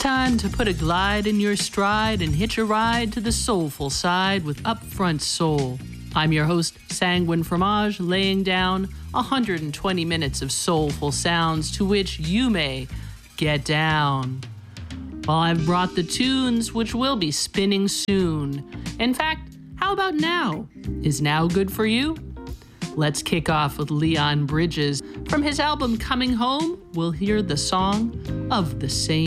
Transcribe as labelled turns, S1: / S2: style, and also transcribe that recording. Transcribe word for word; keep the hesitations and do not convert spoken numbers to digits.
S1: time to put a glide in your stride and hitch a ride to the soulful side with Upfront Soul. I'm your host, Sanguine Fromage, laying down one hundred twenty minutes of soulful sounds to which you may get down. Well, I've brought the tunes which will be spinning soon. In fact, how about now? Is now good for you? Let's kick off with Leon Bridges. From his album Coming Home, we'll hear the song of the same